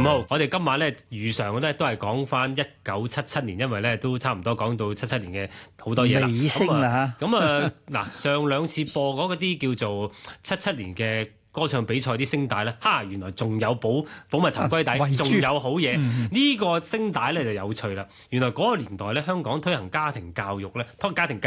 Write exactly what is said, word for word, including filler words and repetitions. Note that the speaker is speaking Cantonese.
好，我哋今晚咧如常咧都係講翻一九七七年，因為咧都差唔多講到七七年嘅好多嘢啦。 尾聲啦嚇。 咁啊嗱，上兩次播嗰啲叫做七七年嘅歌唱比賽啲聲帶咧，哈，原來仲有寶寶物沉歸底，仲有好嘢。呢、嗯、個聲帶咧就有趣啦。原來嗰個年代咧，香港推行家庭教育咧，推家庭